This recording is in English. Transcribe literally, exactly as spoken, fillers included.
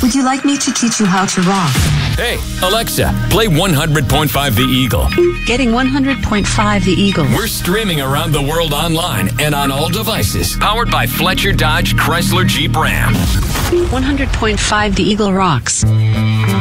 Would you like me to teach you how to rock? Hey, Alexa, play one hundred point five The Eagle. Getting one hundred point five The Eagle. We're streaming around the world online and on all devices. Powered by Fletcher Dodge Chrysler Jeep Ram. one hundred point five The Eagle rocks.